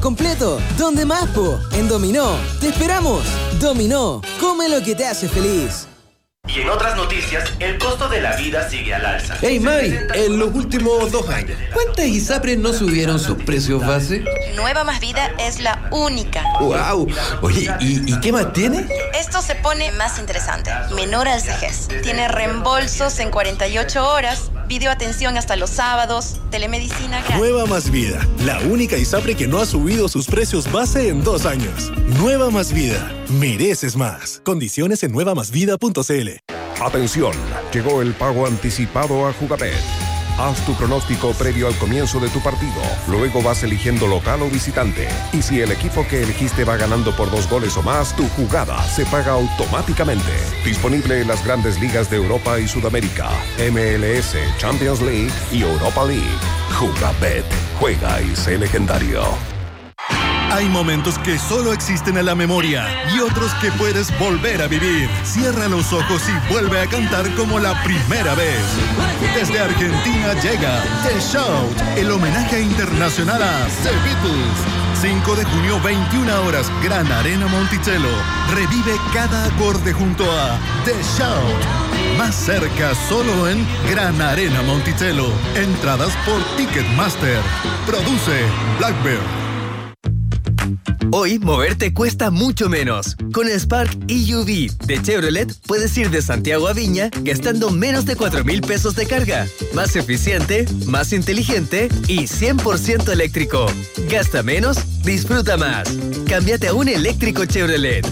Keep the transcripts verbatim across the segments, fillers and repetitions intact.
Completo, ¿dónde más, po? En Dominó. ¡Te esperamos! Dominó, come lo que te hace feliz. Y en otras noticias, el costo de la vida sigue al alza. Hey Mai, en los últimos dos años, ¿cuántas ISAPRES no subieron sus precios base? Nueva Más Vida es la única. ¡Wow! Oye, ¿y, ¿y qué más tiene? Esto se pone más interesante. Menor al vejez. Tiene reembolsos en cuarenta y ocho horas, videoatención hasta los sábados, telemedicina gratis. Nueva Más Vida, la única ISAPRE que no ha subido sus precios base en dos años. Nueva Más Vida, mereces más. Condiciones en nueva más vida punto c l. Atención, llegó el pago anticipado a Jugabet. Haz tu pronóstico previo al comienzo de tu partido. Luego vas eligiendo local o visitante. Y si el equipo que elegiste va ganando por dos goles o más, tu jugada se paga automáticamente. Disponible en las grandes ligas de Europa y Sudamérica, M L S, Champions League y Europa League. Jugabet. Juega y sé legendario. Hay momentos que solo existen en la memoria y otros que puedes volver a vivir. Cierra los ojos y vuelve a cantar como la primera vez. Desde Argentina llega The Shout, el homenaje internacional a The Beatles. cinco de junio, veintiuna horas, Gran Arena Monticello. Revive cada acorde junto a The Shout. Más cerca, solo en Gran Arena Monticello. Entradas por Ticketmaster. Produce Blackbird. Hoy, moverte cuesta mucho menos. Con el Spark E U V de Chevrolet, puedes ir de Santiago a Viña gastando menos de cuatro mil pesos de carga. Más eficiente, más inteligente y cien por ciento eléctrico. Gasta menos, disfruta más. Cámbiate a un eléctrico Chevrolet.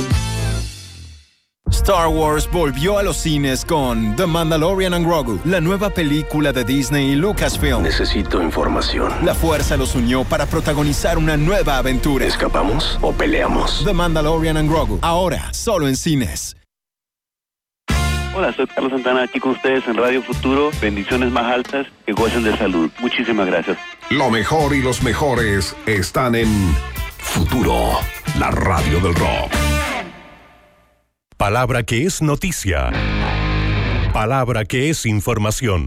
Star Wars volvió a los cines con The Mandalorian and Grogu, la nueva película de Disney y Lucasfilm. Necesito información. La fuerza los unió para protagonizar una nueva aventura. ¿Escapamos o peleamos? The Mandalorian and Grogu, ahora solo en cines. Hola, soy Carlos Santana, aquí con ustedes en Radio Futuro. Bendiciones más altas, que gocen de salud. Muchísimas gracias. Lo mejor y los mejores están en Futuro, la radio del rock. Palabra que es noticia. Palabra que es información.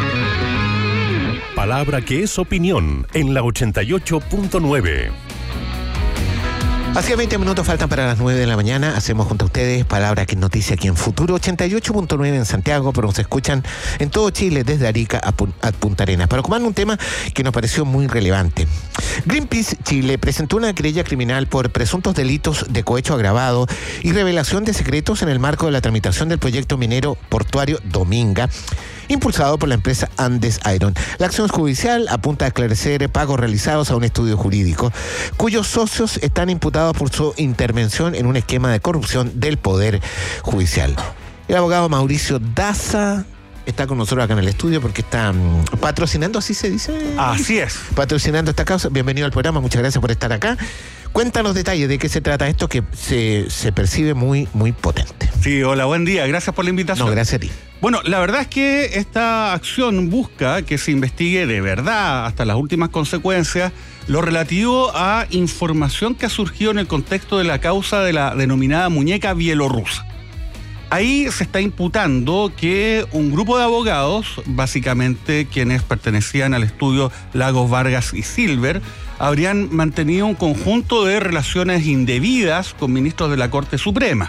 Palabra que es opinión en la ochenta y ocho punto nueve. Hacía veinte minutos faltan para las nueve de la mañana. Hacemos junto a ustedes Palabra que es noticia aquí en Futuro ochenta y ocho punto nueve en Santiago, pero nos escuchan en todo Chile desde Arica a, Pun- a Punta Arenas. Para ocupar un tema que nos pareció muy relevante. Greenpeace Chile presentó una querella criminal por presuntos delitos de cohecho agravado y revelación de secretos en el marco de la tramitación del proyecto minero portuario Dominga, impulsado por la empresa Andes Iron. La acción judicial apunta a esclarecer pagos realizados a un estudio jurídico, cuyos socios están imputados por su intervención en un esquema de corrupción del Poder Judicial. El abogado Mauricio Daza está con nosotros acá en el estudio porque está um, patrocinando, ¿así se dice? Así es. Patrocinando esta causa. Bienvenido al programa, muchas gracias por estar acá. Cuéntanos detalles de qué se trata esto que se, se percibe muy, muy potente. Sí, hola, buen día. Gracias por la invitación. No, gracias a ti. Bueno, la verdad es que esta acción busca que se investigue de verdad, hasta las últimas consecuencias, lo relativo a información que ha surgido en el contexto de la causa de la denominada muñeca bielorrusa. Ahí se está imputando que un grupo de abogados, básicamente quienes pertenecían al estudio Lagos, Vargas y Silver, habrían mantenido un conjunto de relaciones indebidas con ministros de la Corte Suprema.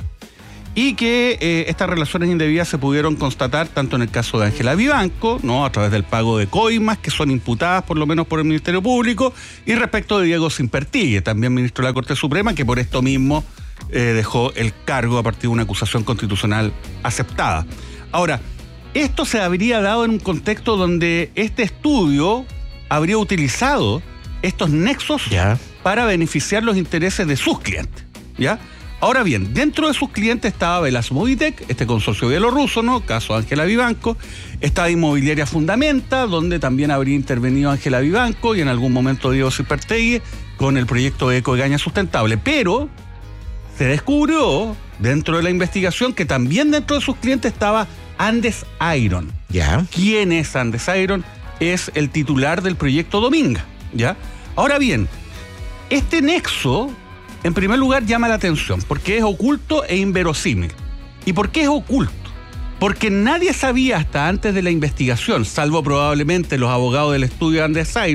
Y que eh, estas relaciones indebidas se pudieron constatar tanto en el caso de Ángela Vivanco, ¿no?, a través del pago de coimas, que son imputadas por lo menos por el Ministerio Público, y respecto de Diego Simpertigue, también ministro de la Corte Suprema, que por esto mismo eh, dejó el cargo a partir de una acusación constitucional aceptada. Ahora, esto se habría dado en un contexto donde este estudio habría utilizado estos nexos ¿Ya? para beneficiar los intereses de sus clientes, ¿ya? Ahora bien, dentro de sus clientes estaba Velas Movitec, este consorcio bielorruso, ¿no?, caso Ángela Vivanco, estaba Inmobiliaria Fundamenta, donde también habría intervenido Ángela Vivanco y en algún momento Diego Simpertigue con el proyecto Eco Egaña Sustentable. Pero se descubrió dentro de la investigación que también dentro de sus clientes estaba Andes Iron. ¿Ya? ¿Quién es Andes Iron? Es el titular del proyecto Dominga, ¿ya? Ahora bien, este nexo, en primer lugar, llama la atención porque es oculto e inverosímil. ¿Y por qué es oculto? Porque nadie sabía hasta antes de la investigación, salvo probablemente los abogados del estudio Andes Iron,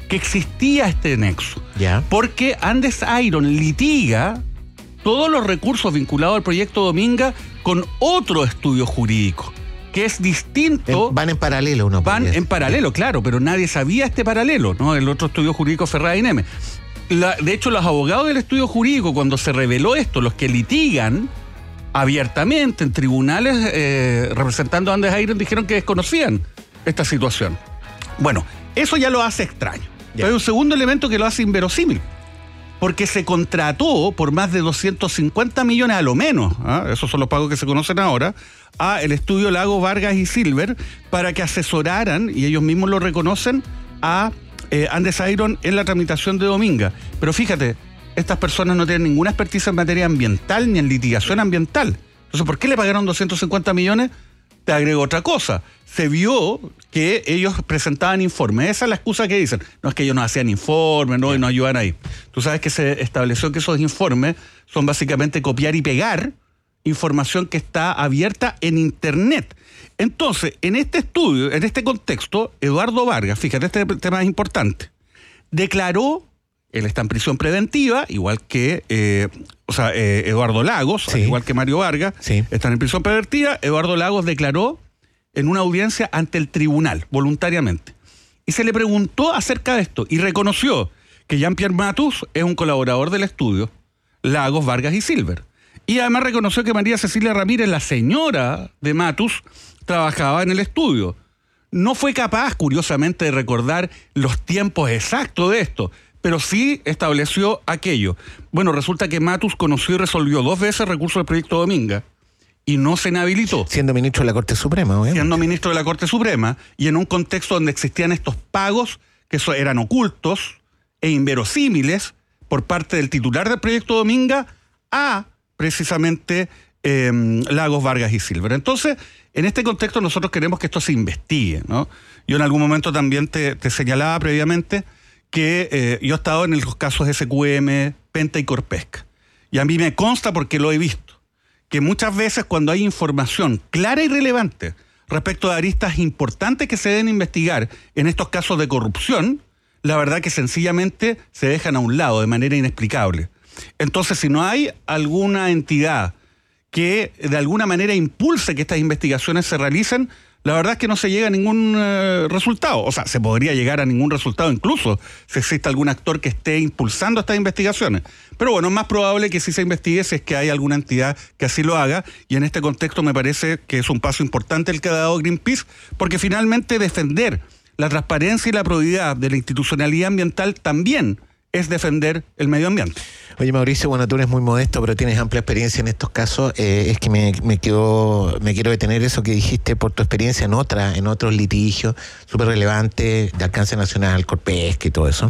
que existía este nexo. Ya. Porque Andes Iron litiga todos los recursos vinculados al proyecto Dominga con otro estudio jurídico, que es distinto. En, van en paralelo, ¿no? Van en paralelo, claro, pero nadie sabía este paralelo, ¿no? El otro estudio jurídico Ferrada y Neme. La, de hecho, los abogados del estudio jurídico, cuando se reveló esto, los que litigan abiertamente en tribunales eh, representando a Andes Iron, dijeron que desconocían esta situación. Bueno, eso ya lo hace extraño. Pero hay un segundo elemento que lo hace inverosímil, porque se contrató por más de doscientos cincuenta millones a lo menos, ¿eh? Esos son los pagos que se conocen ahora, a el estudio Lagos, Vargas y Silver para que asesoraran, y ellos mismos lo reconocen, a eh, Andes Iron en la tramitación de Dominga. Pero fíjate, estas personas no tienen ninguna experticia en materia ambiental ni en litigación ambiental. Entonces, ¿por qué le pagaron doscientos cincuenta millones? Te agrego otra cosa. Se vio que ellos presentaban informes. Esa es la excusa que dicen. No es que ellos no hacían informes, no, y no ayudan ahí. Tú sabes que se estableció que esos informes son básicamente copiar y pegar información que está abierta en Internet. Entonces, en este estudio, en este contexto, Eduardo Vargas, fíjate, este tema es importante, declaró, él está en prisión preventiva, igual que eh, o sea, eh, Eduardo Lagos, sí. igual que Mario Vargas, sí. están en prisión preventiva. Eduardo Lagos declaró en una audiencia ante el tribunal, voluntariamente. Y se le preguntó acerca de esto, y reconoció que Jean-Pierre Matus es un colaborador del estudio Lagos, Vargas y Silver. Y además reconoció que María Cecilia Ramírez, la señora de Matus, trabajaba en el estudio. No fue capaz, curiosamente, de recordar los tiempos exactos de esto, pero sí estableció aquello. Bueno, resulta que Matus conoció y resolvió dos veces el recurso del proyecto Dominga y no se inhabilitó. Siendo ministro de la Corte Suprema, obviamente. Siendo ministro de la Corte Suprema, y en un contexto donde existían estos pagos que eran ocultos e inverosímiles por parte del titular del proyecto Dominga a, precisamente, eh, Lagos, Vargas y Silver. Entonces, en este contexto nosotros queremos que esto se investigue, ¿no? Yo en algún momento también te, te señalaba previamente que eh, yo he estado en los casos S Q M, Penta y Corpesca. Y a mí me consta, porque lo he visto, que muchas veces cuando hay información clara y relevante respecto de aristas importantes que se deben investigar en estos casos de corrupción, la verdad que sencillamente se dejan a un lado de manera inexplicable. Entonces, si no hay alguna entidad que de alguna manera impulse que estas investigaciones se realicen, la verdad es que no se llega a ningún eh, resultado. O sea, se podría llegar a ningún resultado incluso si existe algún actor que esté impulsando estas investigaciones. Pero bueno, es más probable que sí se investigue si es que hay alguna entidad que así lo haga, y en este contexto me parece que es un paso importante el que ha dado Greenpeace, porque finalmente defender la transparencia y la probidad de la institucionalidad ambiental también es defender el medio ambiente. Oye, Mauricio, bueno, tú eres muy modesto, pero tienes amplia experiencia en estos casos. Eh, es que me, me, quedo, me quiero detener eso que dijiste por tu experiencia en otra, en otros litigios súper relevantes de alcance nacional, Corpesca y todo eso.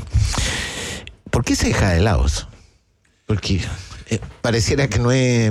¿Por qué se deja de lado eso? Porque eh, pareciera que no es...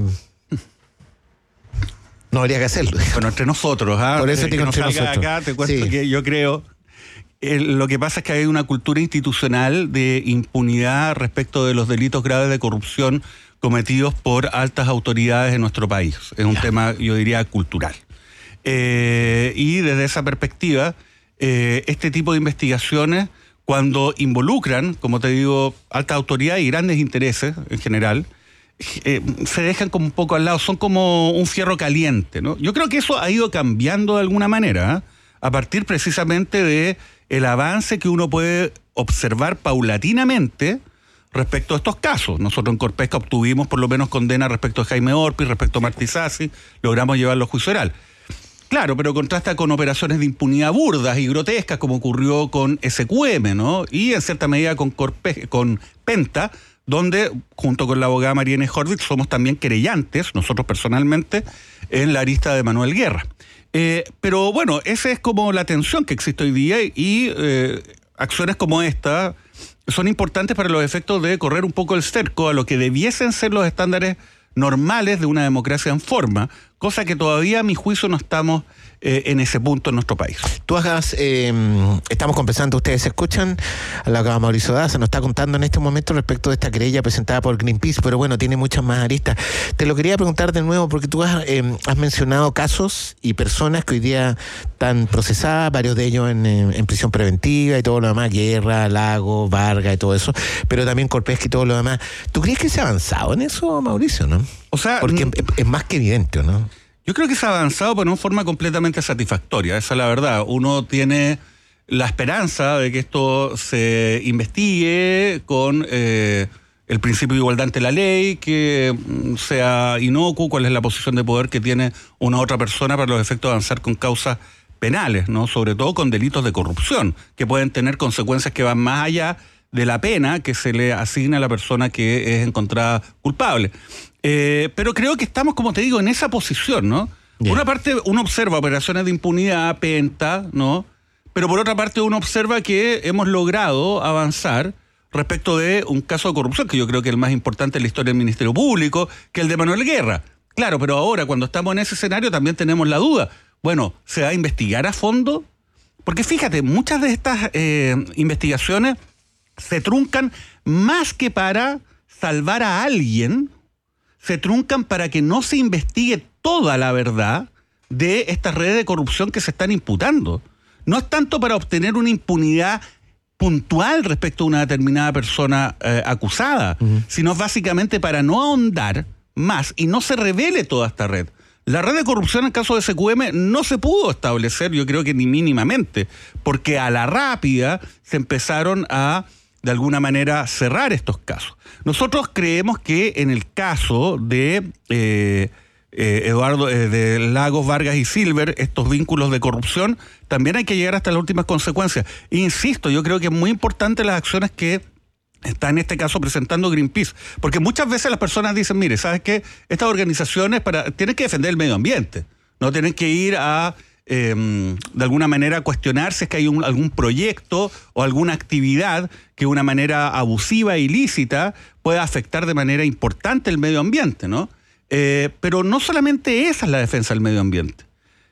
No habría que hacerlo. Bueno, entre nosotros, ¿ah? Por eso que digo no entre salga nosotros. Acá, te cuento Sí. que yo creo... Eh, lo que pasa es que hay una cultura institucional de impunidad respecto de los delitos graves de corrupción cometidos por altas autoridades en nuestro país. Es un yeah. tema, yo diría, cultural. Eh, y desde esa perspectiva, eh, este tipo de investigaciones, cuando involucran, como te digo, altas autoridades y grandes intereses en general, eh, se dejan como un poco al lado, son como un fierro caliente, ¿no? Yo creo que eso ha ido cambiando de alguna manera, ¿eh? A partir precisamente de el avance que uno puede observar paulatinamente respecto a estos casos. Nosotros en Corpesca obtuvimos por lo menos condena respecto a Jaime Orpi, respecto a Martí Sassi, logramos llevarlo a juicio oral. Claro, pero contrasta con operaciones de impunidad burdas y grotescas, como ocurrió con S Q M, ¿no? Y en cierta medida con, Corpe- con Penta, donde, junto con la abogada Mariene Horvitz, somos también querellantes, nosotros personalmente, en la arista de Manuel Guerra. Eh, pero bueno, esa es como la tensión que existe hoy día, y eh, acciones como esta son importantes para los efectos de correr un poco el cerco a lo que debiesen ser los estándares normales de una democracia en forma, cosa que todavía a mi juicio no estamos eh, en ese punto en nuestro país. Tú hagas, eh, estamos conversando, ustedes escuchan a la que Mauricio Daza nos está contando en este momento respecto de esta querella presentada por Greenpeace, pero bueno, tiene muchas más aristas. Te lo quería preguntar de nuevo porque tú has, eh, has mencionado casos y personas que hoy día están procesadas, varios de ellos en, en prisión preventiva y todo lo demás, Guerra, Lago, Vargas y todo eso, pero también Corpesca y todo lo demás. ¿Tú crees que se ha avanzado en eso, Mauricio, no? O sea, porque es, es más que evidente, ¿no? Yo creo que se ha avanzado, pero no de forma completamente satisfactoria. Esa es la verdad. Uno tiene la esperanza de que esto se investigue con eh, el principio de igualdad ante la ley, que sea inocuo, cuál es la posición de poder que tiene una otra persona para los efectos de avanzar con causas penales, ¿no? Sobre todo con delitos de corrupción, que pueden tener consecuencias que van más allá de la pena que se le asigna a la persona que es encontrada culpable. Eh, pero creo que estamos, como te digo, en esa posición, ¿no? Yeah. Por una parte, uno observa operaciones de impunidad, penta, ¿no? Pero por otra parte, uno observa que hemos logrado avanzar respecto de un caso de corrupción, que yo creo que es el más importante en la historia del Ministerio Público, que el de Manuel Guerra. Claro, pero ahora, cuando estamos en ese escenario, también tenemos la duda. Bueno, ¿se va a investigar a fondo? Porque fíjate, muchas de estas eh, investigaciones se truncan más que para salvar a alguien, se truncan para que no se investigue toda la verdad de estas redes de corrupción que se están imputando. No es tanto para obtener una impunidad puntual respecto a una determinada persona eh, acusada, uh-huh. sino básicamente para no ahondar más y no se revele toda esta red. La red de corrupción en el caso de S Q M no se pudo establecer, yo creo que ni mínimamente, porque a la rápida se empezaron a, de alguna manera, cerrar estos casos. Nosotros creemos que en el caso de eh, eh, Eduardo eh, de Lagos, Vargas y Silver, estos vínculos de corrupción, también hay que llegar hasta las últimas consecuencias. E insisto, yo creo que es muy importante las acciones que está en este caso presentando Greenpeace, porque muchas veces las personas dicen, mire, ¿sabes qué? Estas organizaciones para tienen que defender el medio ambiente, no tienen que ir a Eh, de alguna manera cuestionar si es que hay un, algún proyecto o alguna actividad que de una manera abusiva e ilícita pueda afectar de manera importante el medio ambiente, ¿no? Eh, pero no solamente esa es la defensa del medio ambiente.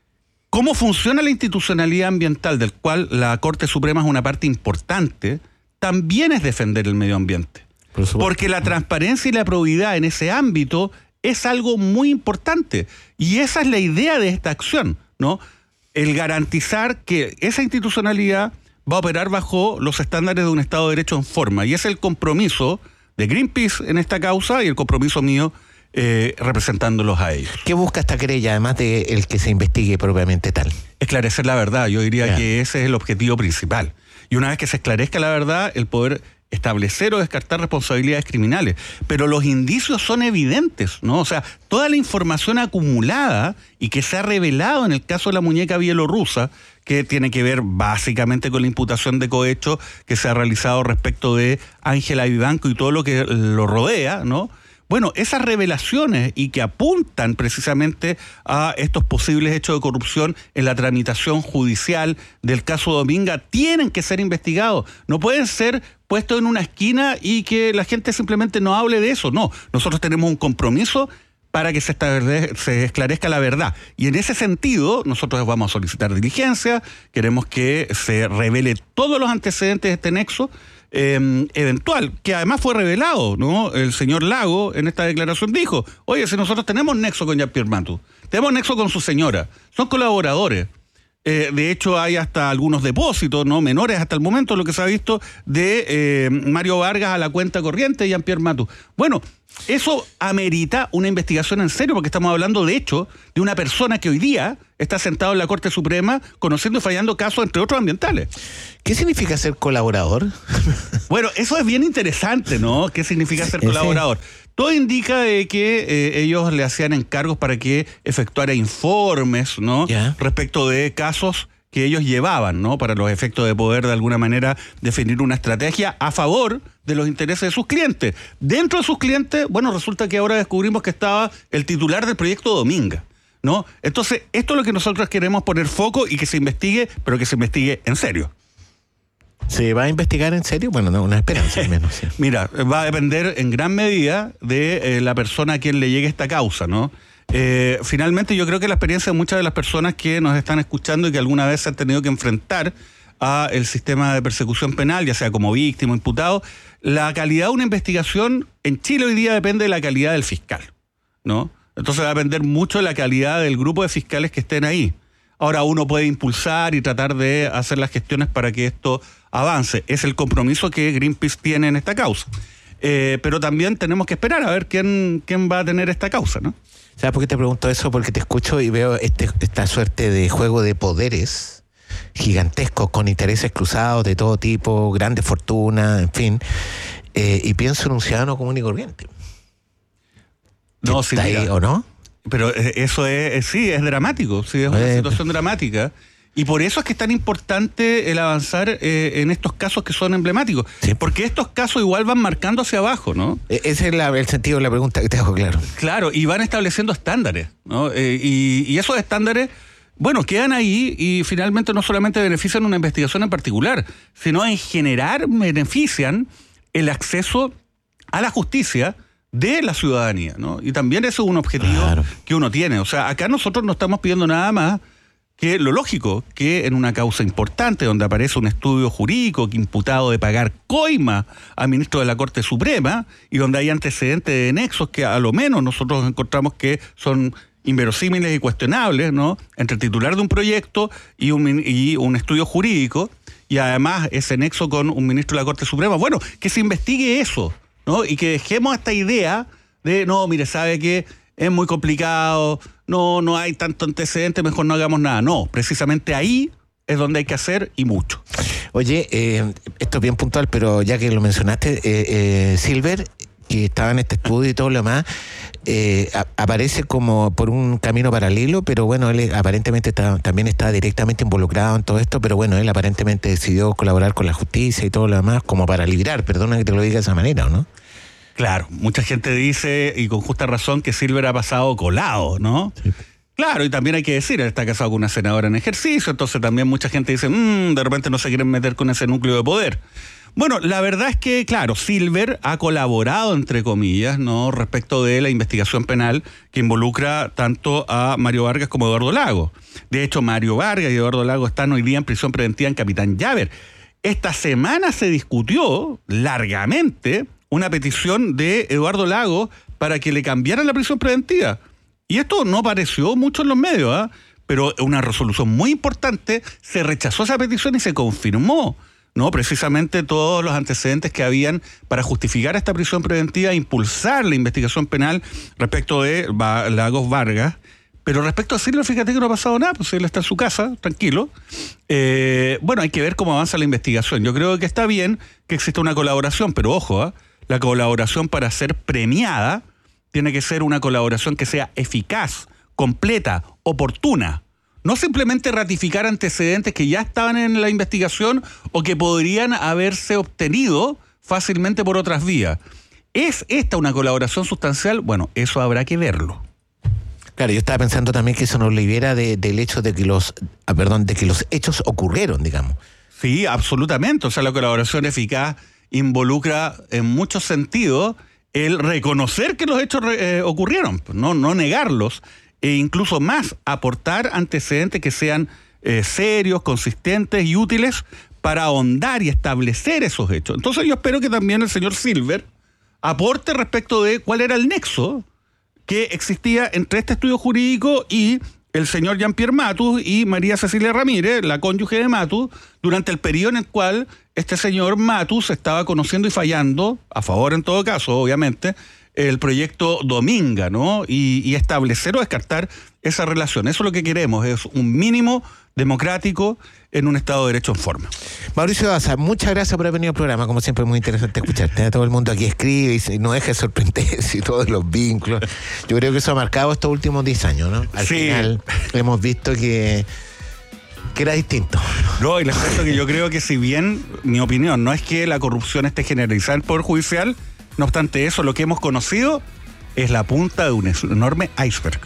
¿Cómo funciona la institucionalidad ambiental, del cual la Corte Suprema es una parte importante? También es defender el medio ambiente. Por porque la transparencia y la probidad en ese ámbito es algo muy importante. Y esa es la idea de esta acción, ¿no? El garantizar que esa institucionalidad va a operar bajo los estándares de un Estado de Derecho en forma. Y es el compromiso de Greenpeace en esta causa y el compromiso mío eh, representándolos a ellos. ¿Qué busca esta querella, además de el que se investigue propiamente tal? Esclarecer la verdad. Yo diría yeah. que ese es el objetivo principal. Y una vez que se esclarezca la verdad, el poder establecer o descartar responsabilidades criminales. Pero los indicios son evidentes, ¿no? O sea, toda la información acumulada y que se ha revelado en el caso de la muñeca bielorrusa, que tiene que ver básicamente con la imputación de cohecho que se ha realizado respecto de Ángela Vivanco y todo lo que lo rodea, ¿no? Bueno, esas revelaciones y que apuntan precisamente a estos posibles hechos de corrupción en la tramitación judicial del caso Dominga tienen que ser investigados. No pueden ser puestos en una esquina y que la gente simplemente no hable de eso. No, nosotros tenemos un compromiso para que se, se esclarezca la verdad. Y en ese sentido, nosotros vamos a solicitar diligencia, queremos que se revele todos los antecedentes de este nexo, Eh, eventual, que además fue revelado, ¿no? El señor Lago en esta declaración dijo, oye, si nosotros tenemos nexo con Jean-Pierre Matus, tenemos nexo con su señora, son colaboradores. Eh, de hecho, hay hasta algunos depósitos, ¿no? Menores hasta el momento, lo que se ha visto, de eh, Mario Vargas a la cuenta corriente de Jean-Pierre Matus. Bueno, eso amerita una investigación en serio, porque estamos hablando, de hecho, de una persona que hoy día está sentado en la Corte Suprema conociendo y fallando casos, entre otros, ambientales. ¿Qué significa ser colaborador? Bueno, eso es bien interesante, ¿no? ¿Qué significa ser colaborador? Todo indica de que eh, ellos le hacían encargos para que efectuara informes, ¿no? Yeah. Respecto de casos que ellos llevaban, ¿no? Para los efectos de poder, de alguna manera, definir una estrategia a favor de los intereses de sus clientes. Dentro de sus clientes, bueno, resulta que ahora descubrimos que estaba el titular del proyecto Dominga, ¿no? Entonces, esto es lo que nosotros queremos poner foco y que se investigue, pero que se investigue en serio. ¿Se va a investigar en serio? Bueno, no, una esperanza al menos. Sí. Mira, va a depender en gran medida de eh, la persona a quien le llegue esta causa, ¿no? Eh, finalmente yo creo que la experiencia de muchas de las personas que nos están escuchando y que alguna vez se han tenido que enfrentar a el sistema de persecución penal, ya sea como víctima o imputado, la calidad de una investigación en Chile hoy día depende de la calidad del fiscal, ¿no? Entonces va a depender mucho de la calidad del grupo de fiscales que estén ahí. Ahora uno puede impulsar y tratar de hacer las gestiones para que esto avance. Es el compromiso que Greenpeace tiene en esta causa. Eh, pero también tenemos que esperar a ver quién, quién va a tener esta causa, ¿no? ¿Sabes por qué te pregunto eso? Porque te escucho y veo este, esta suerte de juego de poderes gigantescos con intereses cruzados de todo tipo, grandes fortunas, en fin, eh, y pienso en un ciudadano común y corriente. No, sí, ¿Está ahí o no? Pero eso es, sí, es dramático, sí, es una eh, situación dramática. Y por eso es que es tan importante el avanzar eh, en estos casos que son emblemáticos. Sí. Porque estos casos igual van marcando hacia abajo, ¿no? Ese es la, el sentido de la pregunta que te hago, claro. Claro, y van estableciendo estándares, ¿no? Eh, y, y esos estándares, bueno, quedan ahí y finalmente no solamente benefician una investigación en particular, sino en general benefician el acceso a la justicia de la ciudadanía, ¿no? Y también eso es un objetivo claro. que uno tiene. O sea, acá nosotros no estamos pidiendo nada más que lo lógico, que en una causa importante donde aparece un estudio jurídico que imputado de pagar coima al ministro de la Corte Suprema y donde hay antecedentes de nexos que a lo menos nosotros encontramos que son inverosímiles y cuestionables, ¿no? Entre el titular de un proyecto y un, y un estudio jurídico y además ese nexo con un ministro de la Corte Suprema. Bueno, que se investigue eso, ¿no? Y que dejemos esta idea de, no, mire, sabe que es muy complicado, no, no hay tanto antecedente, mejor no hagamos nada. No, precisamente ahí es donde hay que hacer y mucho. Oye, eh, esto es bien puntual, pero ya que lo mencionaste, eh, eh, Silver, que estaba en este estudio y todo lo demás, eh, a, aparece como por un camino paralelo, pero bueno, él aparentemente está, también está directamente involucrado en todo esto, pero bueno, él aparentemente decidió colaborar con la justicia y todo lo demás, como para librar, perdona que te lo diga de esa manera, ¿o no? Claro, mucha gente dice, y con justa razón, que Silver ha pasado colado, ¿no? Sí. Claro, y también hay que decir, él está casado con una senadora en ejercicio, entonces también mucha gente dice, mmm, de repente no se quieren meter con ese núcleo de poder. Bueno, la verdad es que, claro, Silver ha colaborado, entre comillas, ¿no? Respecto de la investigación penal que involucra tanto a Mario Vargas como a Eduardo Lagos. De hecho, Mario Vargas y Eduardo Lagos están hoy día en prisión preventiva en Capitán Llaver. Esta semana se discutió largamente una petición de Eduardo Lagos para que le cambiaran la prisión preventiva. Y esto no apareció mucho en los medios, ¿eh? Pero una resolución muy importante, se rechazó esa petición y se confirmó, ¿no? Precisamente todos los antecedentes que habían para justificar esta prisión preventiva e impulsar la investigación penal respecto de Lagos Vargas. Pero respecto a Silver, fíjate que no ha pasado nada, pues él está en su casa, tranquilo. Eh, bueno, hay que ver cómo avanza la investigación. Yo creo que está bien que exista una colaboración, pero ojo, ¿eh? La colaboración para ser premiada tiene que ser una colaboración que sea eficaz, completa, oportuna. No simplemente ratificar antecedentes que ya estaban en la investigación o que podrían haberse obtenido fácilmente por otras vías. ¿Es esta una colaboración sustancial? Bueno, eso habrá que verlo. Claro, yo estaba pensando también que eso nos libera de, del hecho de que los, ah, perdón, de que los hechos ocurrieron, digamos. Sí, absolutamente. O sea, la colaboración eficaz involucra en muchos sentidos el reconocer que los hechos eh, ocurrieron, no, no negarlos, e incluso más, aportar antecedentes que sean eh, serios, consistentes y útiles para ahondar y establecer esos hechos. Entonces yo espero que también el señor Silver aporte respecto de cuál era el nexo que existía entre este estudio jurídico y el señor Jean-Pierre Matus y María Cecilia Ramírez, la cónyuge de Matus, durante el periodo en el cual este señor Matus estaba conociendo y fallando, a favor en todo caso, obviamente, el proyecto Dominga, ¿no? Y, y establecer o descartar esa relación. Eso es lo que queremos, es un mínimo democrático en un Estado de Derecho en forma. Mauricio Daza, muchas gracias por haber venido al programa. Como siempre, es muy interesante escucharte. Todo el mundo aquí escribe y no deja de sorprenderse y todos los vínculos. Yo creo que eso ha marcado estos últimos diez años, ¿no? Al sí. final hemos visto que, que era distinto. No, y les cuento que yo creo que si bien, mi opinión, no es que la corrupción esté generalizada en el Poder Judicial, no obstante eso, lo que hemos conocido es la punta de un enorme iceberg.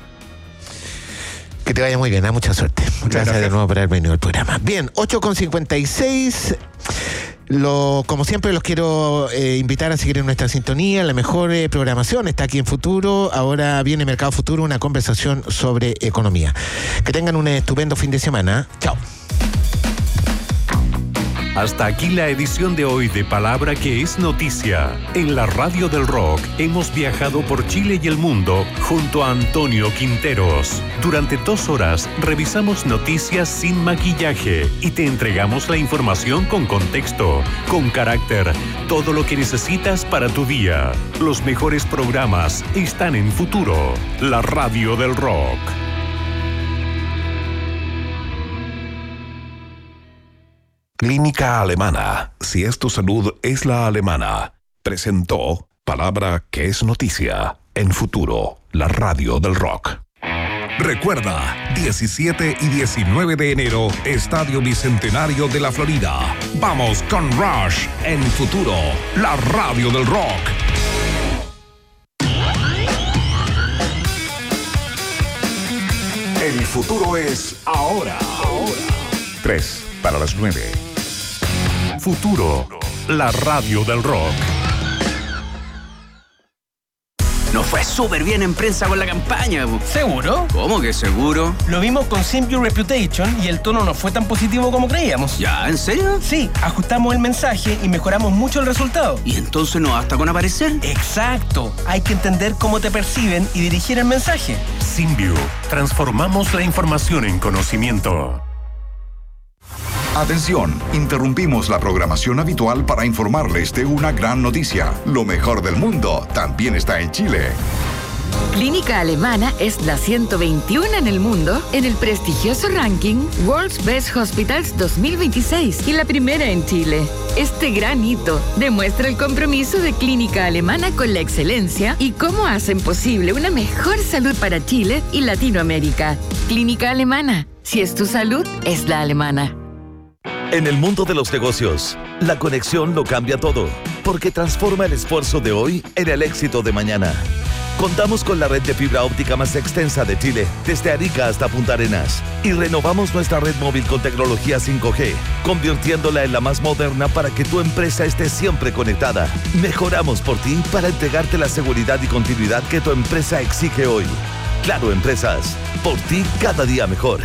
Que te vaya muy bien, ¿eh? Mucha suerte. Muchas gracias, gracias de nuevo por haber venido al programa. Bien, ocho con cincuenta y seis. Lo, como siempre, los quiero eh, invitar a seguir en nuestra sintonía. La mejor eh, programación está aquí en Futuro. Ahora viene Mercado Futuro, una conversación sobre economía. Que tengan un estupendo fin de semana. Chao. Hasta aquí la edición de hoy de Palabra que es Noticia. En la Radio del Rock hemos viajado por Chile y el mundo junto a Antonio Quinteros. Durante dos horas revisamos noticias sin maquillaje y te entregamos la información con contexto, con carácter, todo lo que necesitas para tu día. Los mejores programas están en Futuro, la Radio del Rock. Clínica Alemana. Si es tu salud, es la alemana. Presentó Palabra que es Noticia en Futuro, la Radio del Rock. Recuerda, diecisiete y diecinueve de enero, Estadio Bicentenario de la Florida. Vamos con Rush en Futuro, la Radio del Rock. El futuro es ahora. Ahora. Tres para las nueve. Futuro, la Radio del Rock. Nos fue súper bien en prensa con la campaña. ¿Seguro? ¿Cómo que seguro? Lo vimos con Simp Your Reputation y el tono no fue tan positivo como creíamos. ¿Ya? ¿En serio? Sí, ajustamos el mensaje y mejoramos mucho el resultado. ¿Y entonces no basta con aparecer? Exacto. Hay que entender cómo te perciben y dirigir el mensaje. Simview. Transformamos la información en conocimiento. Atención, interrumpimos la programación habitual para informarles de una gran noticia. Lo mejor del mundo también está en Chile. Clínica Alemana es la ciento veintiuno en el mundo en el prestigioso ranking World's Best Hospitals dos mil veintiséis y la primera en Chile. Este gran hito demuestra el compromiso de Clínica Alemana con la excelencia y cómo hacen posible una mejor salud para Chile y Latinoamérica. Clínica Alemana. Si es tu salud, es la alemana. En el mundo de los negocios, la conexión lo cambia todo, porque transforma el esfuerzo de hoy en el éxito de mañana. Contamos con la red de fibra óptica más extensa de Chile, desde Arica hasta Punta Arenas, y renovamos nuestra red móvil con tecnología cinco G, convirtiéndola en la más moderna para que tu empresa esté siempre conectada. Mejoramos por ti para entregarte la seguridad y continuidad que tu empresa exige hoy. Claro Empresas, por ti cada día mejor.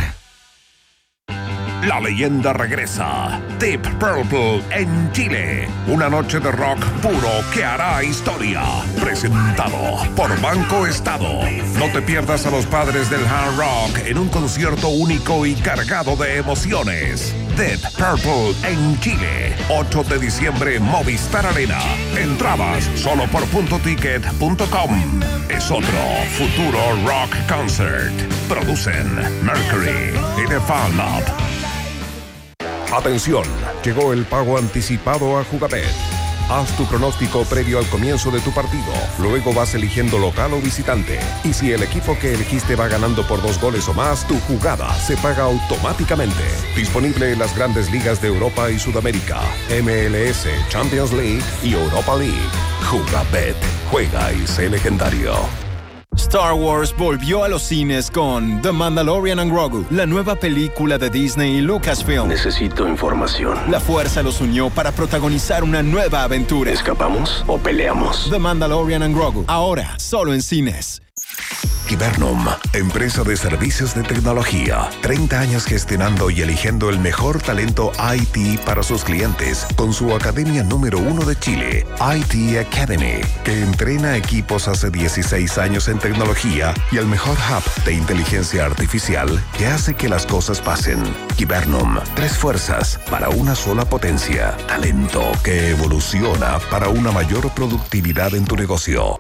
La leyenda regresa. Deep Purple en Chile. Una noche de rock puro que hará historia. Presentado por Banco Estado. No te pierdas a los padres del hard rock en un concierto único y cargado de emociones. Deep Purple en Chile. ocho de diciembre, Movistar Arena. Entradas solo por punto ticket punto com. Es otro Futuro Rock Concert. Producen Mercury y The Fan Lab. Atención, llegó el pago anticipado a Jugabet. Haz tu pronóstico previo al comienzo de tu partido. Luego vas eligiendo local o visitante. Y si el equipo que elegiste va ganando por dos goles o más, tu jugada se paga automáticamente. Disponible en las grandes ligas de Europa y Sudamérica, M L S, Champions League y Europa League. Jugabet. Juega y sé legendario. Star Wars volvió a los cines con The Mandalorian and Grogu, la nueva película de Disney y Lucasfilm. Necesito información. La fuerza los unió para protagonizar una nueva aventura. ¿Escapamos o peleamos? The Mandalorian and Grogu, ahora solo en cines. Gibernum, empresa de servicios de tecnología. treinta años gestionando y eligiendo el mejor talento I T para sus clientes con su academia número uno de Chile, I T Academy, que entrena equipos hace dieciséis años en tecnología y el mejor hub de inteligencia artificial que hace que las cosas pasen. Gibernum, tres fuerzas para una sola potencia. Talento que evoluciona para una mayor productividad en tu negocio.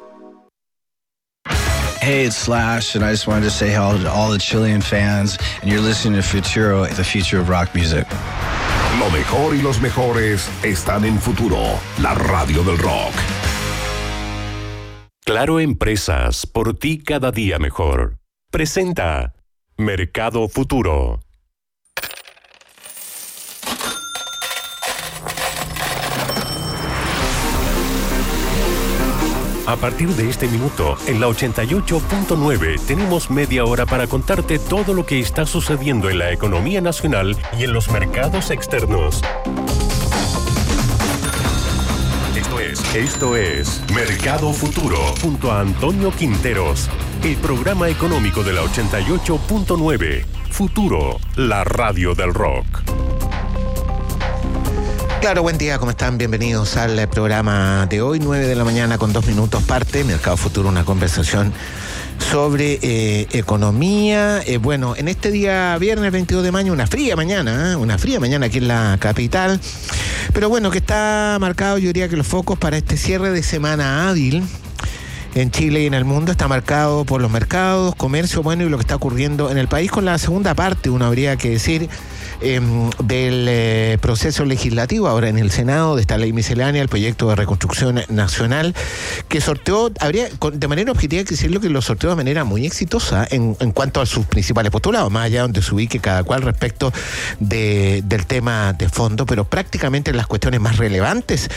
Hey, it's Slash, and I just wanted to say hello to all the Chilean fans, and you're listening to Futuro, the future of rock music. Lo mejor y los mejores están en Futuro, la radio del rock. Claro Empresas, por ti cada día mejor. Presenta Mercado Futuro. A partir de este minuto, en la ochenta y ocho punto nueve, tenemos media hora para contarte todo lo que está sucediendo en la economía nacional y en los mercados externos. Esto es Mercado Futuro junto a Antonio Quinteros, el programa económico de la ochenta y ocho punto nueve. Futuro, la radio del rock. Claro, buen día, ¿cómo están? Bienvenidos al programa de hoy, nueve de la mañana con dos minutos parte, Mercado Futuro, una conversación sobre eh, economía. Eh, bueno, en este día viernes veintidós de mayo, una fría mañana, ¿eh? una fría mañana aquí en la capital, pero bueno, que está marcado, yo diría que los focos para este cierre de semana hábil en Chile y en el mundo está marcado por los mercados, comercio, bueno, y lo que está ocurriendo en el país con la segunda parte, uno habría que decir, eh, del eh, proceso legislativo ahora en el Senado de esta ley miscelánea, el proyecto de reconstrucción nacional, que sorteó, habría de manera objetiva que decirlo que lo sorteó de manera muy exitosa en, en cuanto a sus principales postulados, más allá donde se ubique cada cual respecto de, del tema de fondo, pero prácticamente las cuestiones más relevantes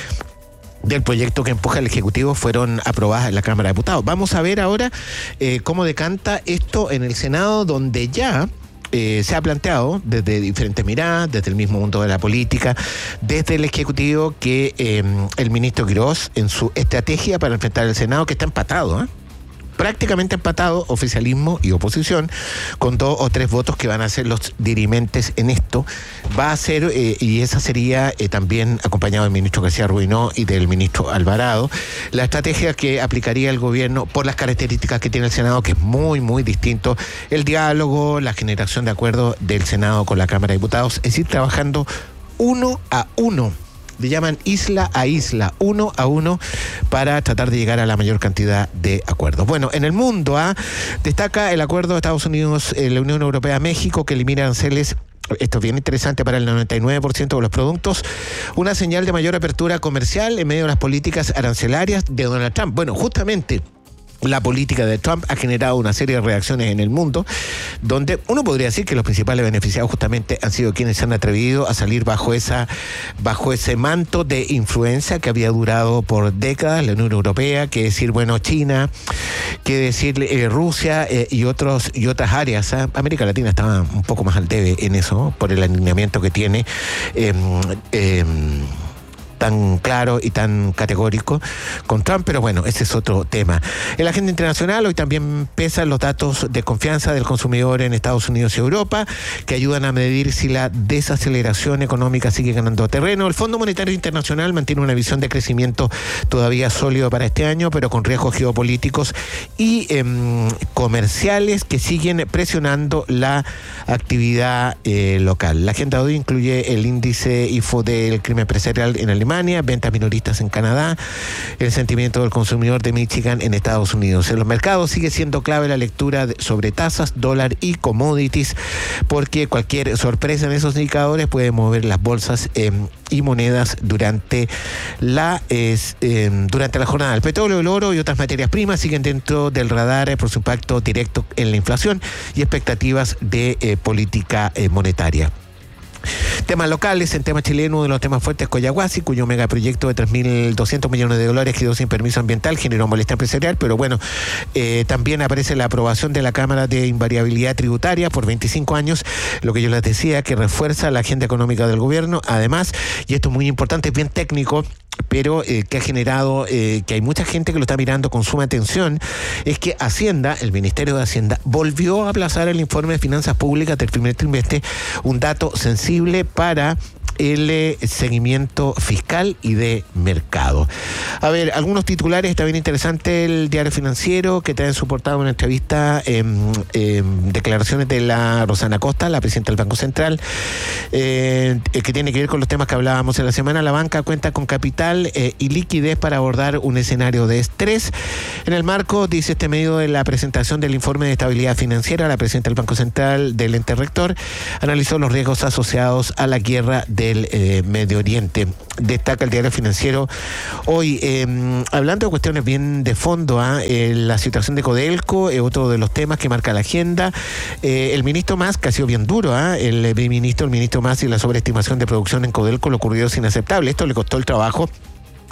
del proyecto que empuja el Ejecutivo fueron aprobadas en la Cámara de Diputados. Vamos a ver ahora eh, cómo decanta esto en el Senado, donde ya eh, se ha planteado desde diferentes miradas, desde el mismo mundo de la política, desde el Ejecutivo, que eh, el ministro Quirós, en su estrategia para enfrentar el Senado, que está empatado, ¿eh? prácticamente empatado, oficialismo y oposición, con dos o tres votos que van a ser los dirimentes en esto, va a ser, eh, y esa sería eh, también acompañado del ministro García Ruinó y del ministro Alvarado, la estrategia que aplicaría el gobierno por las características que tiene el Senado, que es muy, muy distinto, el diálogo, la generación de acuerdos del Senado con la Cámara de Diputados, es decir, trabajando uno a uno. Le llaman isla a isla, uno a uno, para tratar de llegar a la mayor cantidad de acuerdos. Bueno, en el mundo ¿ah? destaca el acuerdo de Estados Unidos, eh, la Unión Europea, México, que elimina aranceles. Esto es bien interesante para el noventa y nueve por ciento de los productos, una señal de mayor apertura comercial en medio de las políticas arancelarias de Donald Trump. Bueno, justamente la política de Trump ha generado una serie de reacciones en el mundo, donde uno podría decir que los principales beneficiados justamente han sido quienes se han atrevido a salir bajo esa, bajo ese manto de influencia que había durado por décadas la Unión Europea, que decir, bueno, China, que decir eh, Rusia eh, y otros y otras áreas. ¿eh? América Latina estaba un poco más al debe en eso, por el alineamiento que tiene eh, eh, tan claro y tan categórico con Trump, pero bueno, ese es otro tema. En la agenda internacional hoy también pesan los datos de confianza del consumidor en Estados Unidos y Europa, que ayudan a medir si la desaceleración económica sigue ganando terreno. El Fondo Monetario Internacional mantiene una visión de crecimiento todavía sólido para este año, pero con riesgos geopolíticos y eh, comerciales que siguen presionando la actividad eh, local. La agenda de hoy incluye el índice I F O del crimen empresarial en Alemania, ventas minoristas en Canadá, el sentimiento del consumidor de Michigan en Estados Unidos. En los mercados sigue siendo clave la lectura de, sobre tasas, dólar y commodities, porque cualquier sorpresa en esos indicadores puede mover las bolsas eh, y monedas durante la es, eh, durante la jornada. El petróleo, el oro y otras materias primas siguen dentro del radar eh, por su impacto directo en la inflación y expectativas de eh, política eh, monetaria. Temas locales, en tema chileno, uno de los temas fuertes, Collahuasi, cuyo megaproyecto de tres mil doscientos millones de dólares quedó sin permiso ambiental, generó molestia empresarial, pero bueno, eh, también aparece la aprobación de la Cámara de Invariabilidad Tributaria por veinticinco años, lo que yo les decía, que refuerza la agenda económica del gobierno. Además, y esto es muy importante, es bien técnico, pero eh, que ha generado eh, que hay mucha gente que lo está mirando con suma atención, es que Hacienda, el Ministerio de Hacienda, volvió a aplazar el informe de finanzas públicas del primer trimestre, un dato sensible para el eh, seguimiento fiscal y de mercado. A ver, algunos titulares, está bien interesante el Diario Financiero, que trae en su portada una entrevista, eh, eh, declaraciones de la Rosana Costa, la presidenta del Banco Central, eh, que tiene que ver con los temas que hablábamos en la semana. La banca cuenta con capital eh, y liquidez para abordar un escenario de estrés. En el marco, dice este medio, de la presentación del informe de estabilidad financiera, la presidenta del Banco Central, del ente rector, analizó los riesgos asociados a la guerra de del eh, Medio Oriente. Destaca el Diario Financiero hoy, eh, hablando de cuestiones bien de fondo, ¿eh? Eh, la situación de Codelco es otro de los temas que marca la agenda. Eh, el ministro Mas, que ha sido bien duro, ¿eh? el ministro, el ministro Mas, y la sobreestimación de producción en Codelco, lo ocurrido es inaceptable. Esto le costó el trabajo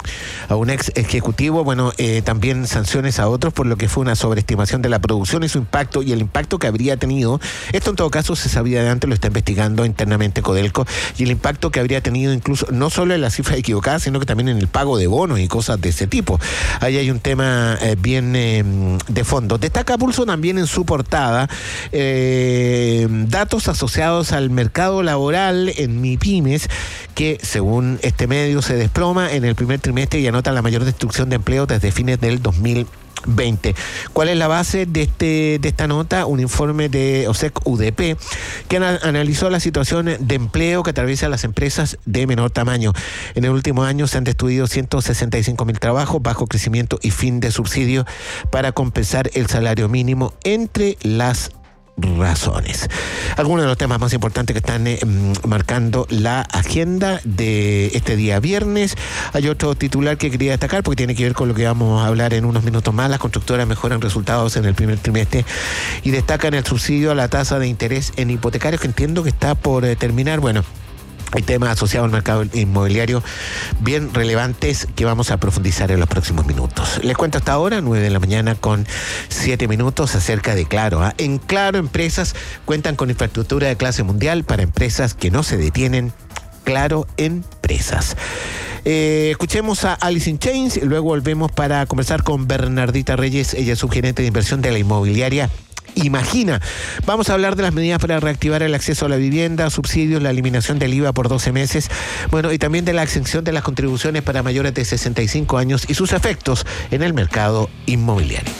a un ex ejecutivo, bueno, eh, también sanciones a otros por lo que fue una sobreestimación de la producción y su impacto y el impacto que habría tenido. Esto en todo caso se sabía de antes, lo está investigando internamente Codelco, y el impacto que habría tenido incluso no solo en las cifras equivocadas, sino que también en el pago de bonos y cosas de ese tipo. Ahí hay un tema eh, bien eh, de fondo. Destaca Pulso también en su portada eh, datos asociados al mercado laboral en MIPYMES, que según este medio se desploma en el primer trimestre y anota la mayor destrucción de empleo desde fines del dos mil veinte. ¿Cuál es la base de este de esta nota? Un informe de OSEC U D P que ana- analizó la situación de empleo que atraviesa las empresas de menor tamaño. En el último año se han destruido ciento sesenta y cinco mil trabajos, bajo crecimiento y fin de subsidio para compensar el salario mínimo, entre las razones. Algunos de los temas más importantes que están eh, marcando la agenda de este día viernes. Hay otro titular que quería destacar porque tiene que ver con lo que vamos a hablar en unos minutos más. Las constructoras mejoran resultados en el primer trimestre y destacan el subsidio a la tasa de interés en hipotecarios, que entiendo que está por eh, terminar. Bueno, hay temas asociados al mercado inmobiliario bien relevantes que vamos a profundizar en los próximos minutos. Les cuento hasta ahora, nueve de la mañana con siete minutos, acerca de Claro. ¿eh? En Claro, empresas cuentan con infraestructura de clase mundial para empresas que no se detienen. Claro Empresas. Eh, escuchemos a Alice in Chains y luego volvemos para conversar con Bernardita Reyes. Ella es subgerente de inversión de la inmobiliaria Imagina. Vamos a hablar de las medidas para reactivar el acceso a la vivienda, subsidios, la eliminación del I V A por doce meses, bueno, y también de la exención de las contribuciones para mayores de sesenta y cinco años y sus efectos en el mercado inmobiliario.